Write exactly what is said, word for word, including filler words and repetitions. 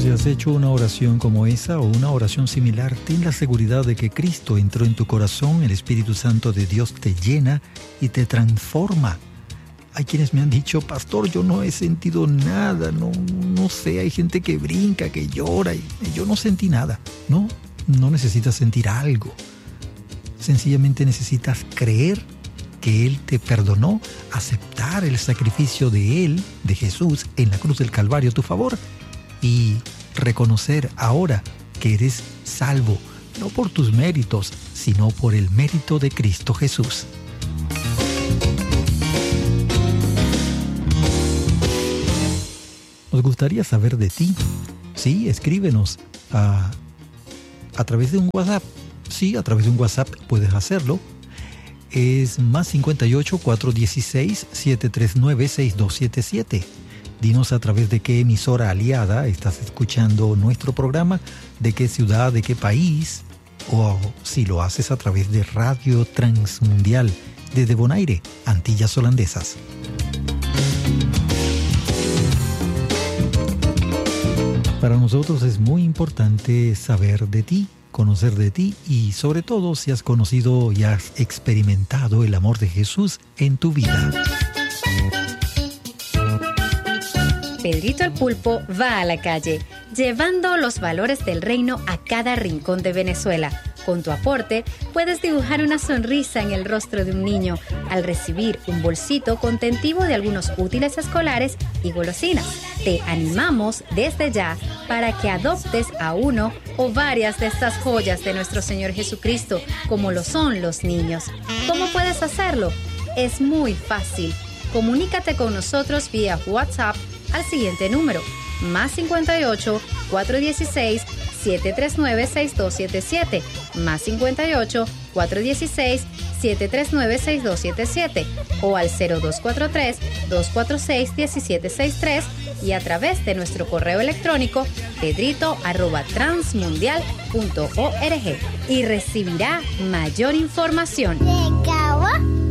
Si has hecho una oración como esa o una oración similar, ten la seguridad de que Cristo entró en tu corazón, el Espíritu Santo de Dios te llena y te transforma. Hay quienes me han dicho, pastor, yo no he sentido nada, no, no sé, hay gente que brinca, que llora y yo no sentí nada. No, no necesitas sentir algo. Sencillamente necesitas creer que Él te perdonó, aceptar el sacrificio de Él, de Jesús, en la cruz del Calvario a tu favor y reconocer ahora que eres salvo, no por tus méritos, sino por el mérito de Cristo Jesús. Nos gustaría saber de ti. Sí, escríbenos a, a través de un WhatsApp. Sí, a través de un WhatsApp puedes hacerlo. Es más cincuenta y ocho, cuatrocientos dieciséis, setecientos treinta y nueve, sesenta y dos setenta y siete. Dinos a través de qué emisora aliada estás escuchando nuestro programa, de qué ciudad, de qué país, o si lo haces a través de Radio Transmundial desde Bonaire, Antillas Holandesas. Para nosotros es muy importante saber de ti, conocer de ti y sobre todo si has conocido y has experimentado el amor de Jesús en tu vida. Pedrito el Pulpo va a la calle, llevando los valores del reino a cada rincón de Venezuela. Con tu aporte, puedes dibujar una sonrisa en el rostro de un niño al recibir un bolsito contentivo de algunos útiles escolares y golosinas. Te animamos desde ya para que adoptes a uno o varias de estas joyas de nuestro Señor Jesucristo, como lo son los niños. ¿Cómo puedes hacerlo? Es muy fácil. Comunícate con nosotros vía WhatsApp al siguiente número, más cincuenta y ocho, cuatrocientos dieciséis, setecientos treinta y nueve, sesenta y dos setenta y siete, más cincuenta y ocho, cuatrocientos dieciséis, setecientos treinta y nueve, sesenta y dos setenta y siete, o al cero dos cuatro tres, dos cuatro seis, uno siete seis tres y a través de nuestro correo electrónico pedrito arroba transmundial punto org y recibirá mayor información.